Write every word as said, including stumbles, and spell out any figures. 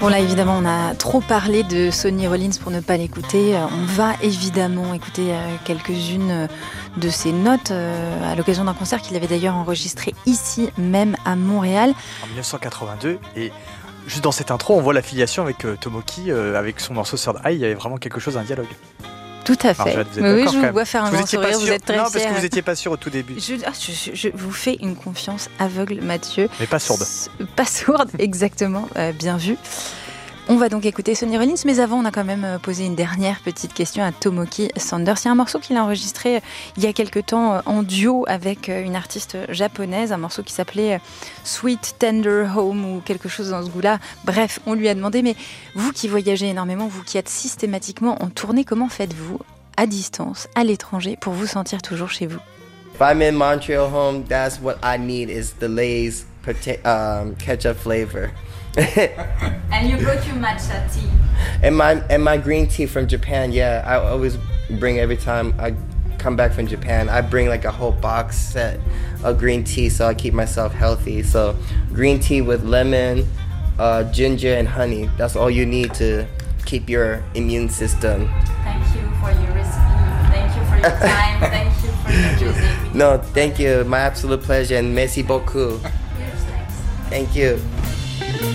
Bon là évidemment on a trop parlé de Sonny Rollins pour ne pas l'écouter. On va évidemment écouter quelques-unes de ses notes à l'occasion d'un concert qu'il avait d'ailleurs enregistré ici même à Montréal. En dix-neuf cent quatre-vingt-deux, et juste dans cette intro on voit l'affiliation avec euh, Tomoki, euh, avec son morceau Third Eye, il y avait vraiment quelque chose, un dialogue. Tout à fait. Marjolaine, Mais oui, je vous vois faire un vous grand sourire, vous êtes très Non, fiers. parce que vous n'étiez pas sûr au tout début. Je, ah, je, je, je vous fais une confiance aveugle, Mathieu. Mais pas sourde. S- pas sourde, exactement. Euh, bien vu. On va donc écouter Sonny Rollins, mais avant, on a quand même posé une dernière petite question à Tomoki Sanders. Il y a un morceau qu'il a enregistré il y a quelque temps en duo avec une artiste japonaise, un morceau qui s'appelait Sweet Tender Home ou quelque chose dans ce goût-là. Bref, on lui a demandé, mais vous qui voyagez énormément, vous qui êtes systématiquement en tournée, comment faites-vous à distance, à l'étranger, pour vous sentir toujours chez vous? If I'm in Montreal home, that's what I need is the Lay's pota- um, ketchup flavor. And you brought your matcha tea. And my and my green tea from Japan, yeah, I always bring every time I come back from Japan. I bring like a whole box set of green tea so I keep myself healthy. So green tea with lemon, uh, ginger, and honey. That's all you need to keep your immune system. Thank you for your recipe. Thank you for your time. Thank you for your music. No, thank you. My absolute pleasure and merci beaucoup. Thank you.